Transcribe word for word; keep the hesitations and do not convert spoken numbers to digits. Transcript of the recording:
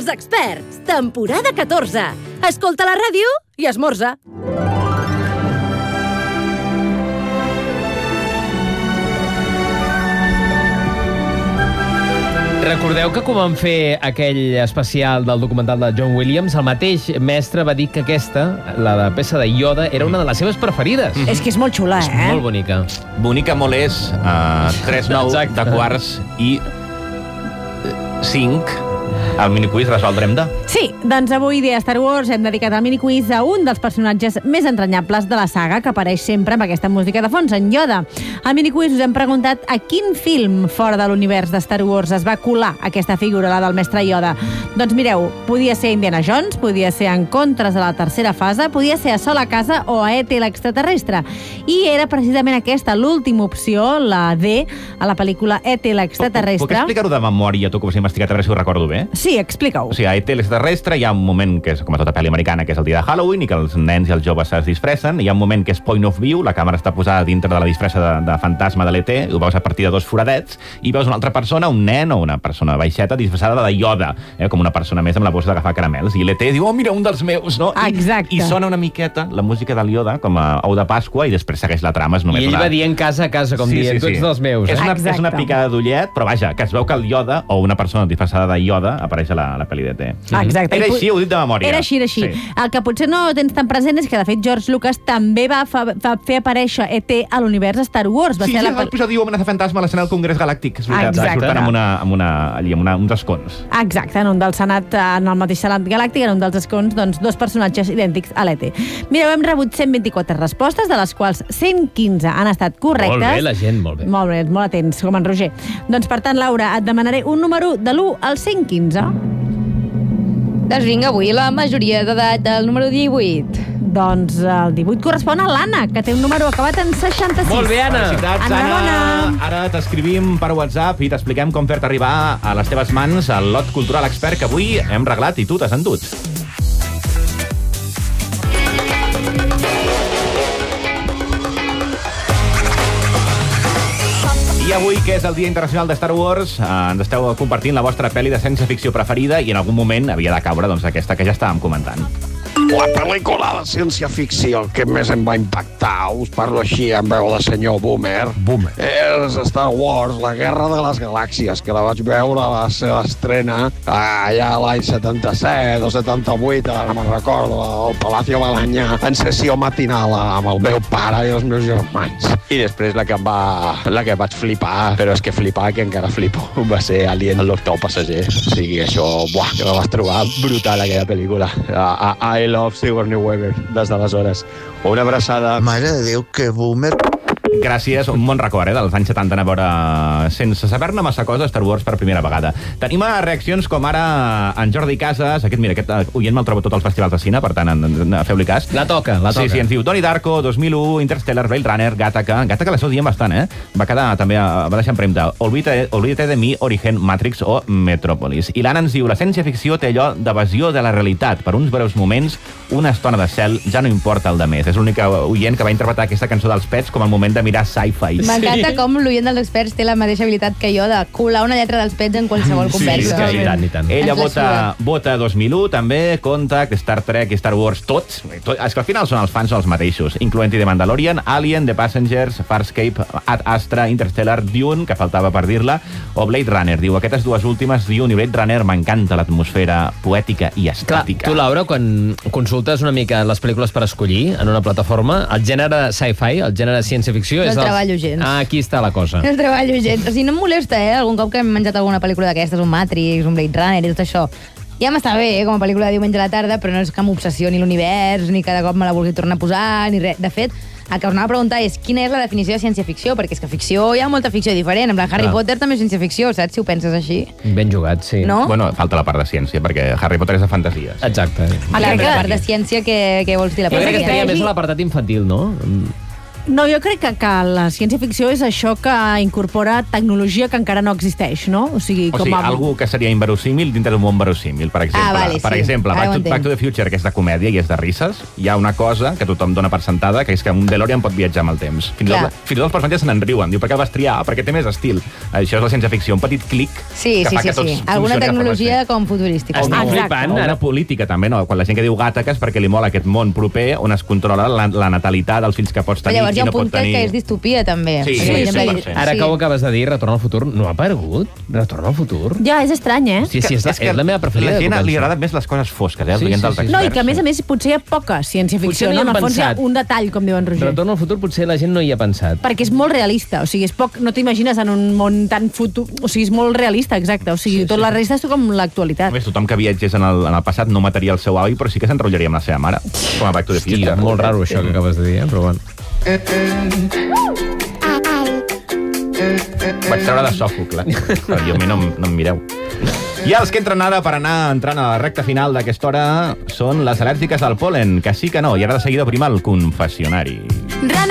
Els experts, temporada catorze. Escolta la ràdio i esmorza. Recordeu que quan vam fer aquell especial del documental de John Williams, el mateix mestre va dir que aquesta, la de peça de Yoda, era una de les seves preferides. Mm. És que és molt xula, eh? És molt bonica. Bonica molt és uh, tres nou de quarts i cinc. El miniquiz resoldrem de... Sí, doncs avui dia a Star Wars hem dedicat el miniquiz a un dels personatges més entranyables de la saga, que apareix sempre amb aquesta música de fons, en Yoda. Al miniquiz us hem preguntat a quin film fora de l'univers de Star Wars es va colar aquesta figura, la del mestre Yoda. Doncs mireu, podia ser Indiana Jones, podia ser Encontres a la tercera fase, podia ser A sola casa o a E T l'extraterrestre. I era precisament aquesta l'última opció, la D, a la pel·lícula E T l'extraterrestre. Puc, puc explicar-ho de memòria, tu que ho has investigat, a veure si ho recordo bé? Sí, explica-ho. O sigui, a E T l'extraterrestre hi ha un moment que és com a tota pel·li americana, que és el dia de Halloween, i que els nens i els joves es disfressen. Hi ha un moment que és point of view, la càmera està posada dintre de la disfressa de, de fantasma de l'E T, ho veus a partir de dos foradets, i veus una altra persona, un nen o una persona baixeta, disfressada de Yoda, eh, com una persona més amb la bossa d'agafar caramels. I l'E T diu, oh, mira, un dels meus, no? I, Exacte. I sona una miqueta la música del Yoda, com a ou de Pasqua, i després segueix la trama. És només I ell una... va dient casa a casa, com sí, dient, sí, sí. tots dels meus. És Eh? una, Exacte. és una picada d'ullet, però vaja, que es veu que el Yoda, o una persona disfressada de Yoda, apareix a la, a la pel·li d'E T. Exacte. Era així, ho he dit de memòria. Era així, era així. Sí. El que potser no tens tan present és que, de fet, George Lucas també va, fa, va fer aparèixer E T a l'univers Star Wars. Va Sí, ser sí, la... l'episodi Amenaça Fantasma a l'escena del Congrés Galàctic. És veritat, Exacte. surten amb, una, amb, una, allí, amb una, uns escons. Exacte, en un del Senat, en el mateix Senat Galàctic, en un dels escons, doncs, dos personatges idèntics a l'E T. Mireu, hem rebut cent vint-i-quatre respostes, de les quals cent quinze han estat correctes. Molt bé, la gent, molt bé. Molt bé, molt atents, com en Roger. Doncs, per tant, Laura, et demanaré un número de l'u al cent quinze. Doncs vinga, avui la majoria d'edat del número divuit. Doncs el divuit correspon a l'Anna, que té un número acabat en seixanta-sis. Molt bé, Anna. Felicitats, Enhorabona. Anna. Ara t'escrivim per WhatsApp i t'expliquem com fer-te arribar a les teves mans el lot cultural expert que avui hem reglat i tu t'has endut. I avui, que és el Dia Internacional de Star Wars, eh, ens esteu compartint la vostra pel·li de ciència-ficció preferida i en algun moment havia de caure doncs, aquesta que ja estàvem comentant. La pel·lícula de ciència-ficció que més em va impactar, us parlo així en veu de senyor Boomer, Boomer. és Star Wars, la Guerra de les Galàxies, que la vaig veure a la seva estrena allà l'any setanta-set o setanta-vuit, ara no me'n recordo, al Palacio Balanyà, en sessió matinal amb el meu pare i els meus germans. I després la que em va, la que vaig flipar, però és que flipar, que encara flipo, va ser Alien, l'octau passager. O sigui, això, buah, que la vas trobar brutal, aquella pel·lícula. A, a, I love Sigourney Weaver, des d'aleshores. Una abraçada. Mare de Déu, que boomer. Gràcies, un bon record, eh, dels anys setanta anar a veure, sense saber-ne massa cosa, Star Wars per primera vegada. Tenim a reaccions com ara en Jordi Casas, aquest, mira, aquest oient me'l trobo tots els festivals de cine, per tant, en, en, feu-li cas. La toca, la toca. Sí, sí, ens diu Donnie Darko, dos mil u, Interstellar, Blade Runner, Gattaca, Gattaca l'esteu dient bastant, eh? Va quedar també, va deixar en premta, Olvídate, Olvídate de mi, Origen, Matrix o Metropolis. I l'Anna ens diu, la ciència-ficció té allò d'evasió de la realitat. Per uns breus moments, una estona de cel, ja no importa el de més. És l'única oient que va interpretar aquesta cançó dels Pets com el moment de mirar sci-fi. M'encanta com l'oient dels experts té la mateixa habilitat que jo de colar una lletra dels Pets en qualsevol conversa. sí, i tant, i tant. Ella Ens la vota, vota dos mil u, també, Contact, Star Trek i Star Wars, tots. Tot, és que al final són els fans són els mateixos, incloent-hi The Mandalorian, Alien, The Passengers, Farscape, Ad Astra, Interstellar, Dune, que faltava per dir-la, o Blade Runner. Diu, aquestes dues últimes, Dune i Blade Runner, m'encanta l'atmosfera poètica i Clar, estàtica. tu, Laura, quan consultes una mica les pel·lícules per escollir en una plataforma, el gènere sci-fi, el gènere ciència-ficció... No és el dels- treballo gens. Ah, aquí està la cosa. El treballo gens. O sigui, no em molesta, eh? Algun cop que hem menjat alguna pel·lícula d'aquestes, un Matrix, un Blade Runner i tot això. Ja m'està bé, eh, com a pel·lícula de diumenge a la tarda, però no és cap obsessió ni l'univers, ni cada cop me la vulgui tornar a posar, ni res. De fet, el que us anava a preguntar és quina és la definició de ciència-ficció, perquè és que ficció hi ha molta ficció diferent. En plan, Harry Clar. Potter també és ciència-ficció, saps? Si ho penses així. Ben jugat, sí. No? Bueno, falta la part de ciència, perquè Harry Potter és de fantasia. Sí. Exacte. A la crec que- part de ciència, què, què vols dir? La Jo part crec de que estaria ciència? més a l'apartat infantil, no? No, jo crec que, que la ciència-ficció és això que incorpora tecnologia que encara no existeix, no? O sigui, O com sigui, a... algú que seria inverosímil dintre d'un món verosímil, per exemple. Ah, vale, per sí. exemple, Ara ho Back to, entenc. Back to the Future, que és de comèdia i és de risses, hi ha una cosa que tothom dona per sentada, que és que un DeLorean pot viatjar amb el temps. Fins, Clar. el, fins i tot els personatges se n'enriuen. Diu, per què el vas triar? Perquè té més estil. Això és la ciència-ficció, un petit clic Sí, que sí, fa sí, que tots sí. Alguna funcioni de forma tecnologia diferent. com futurística. Estic Exacte. flipant, O ara. una política, també, no? Quan la gent que diu gàtaca és perquè li mola aquest món proper on es controla la, la natalitat dels fills que pots Però tenir, llavors hi qui ha un no pot puntet tenir... que és distopia, també. Sí, Perquè, sí, per exemple, cent per cent. Ara sí. que ho acabes de dir, Retorn al futur, no ha aparegut? Retorn al futur? Ja, és estrany, eh? Sí, sí, és, la, que és la meva preferida. La gent de tot li això. agrada més les coses fosques, eh? Els Sí, oients sí, dels sí. experts. No, i que a més a més potser hi ha poca ciència-ficció, Potser no no? hi En han el fons hi ha pensat. un detall, com diuen Roger. Retorn al futur potser la gent no hi ha pensat. Perquè és molt realista, o sigui, és poc, no t'imagines en un món tan futur, o sigui, és molt realista, exacte, o sigui, Sí, tot sí. la resta és com A l'actualitat. més, tothom que viatgés en el, en el passat no mataria el seu avi, però sí que s'enrotllaria amb la seva mare, com a Back to the Hosti, Future. molt raro això que acabes de dir, eh? Però bueno. Vaig treure de Sòfocle, però jo a mi no, em- no em mireu. I els que entren ara per anar entrant a la recta final d'aquesta hora són les al·lèrgiques al pol·len, que sí que no, i ara de seguida prima el confessionari.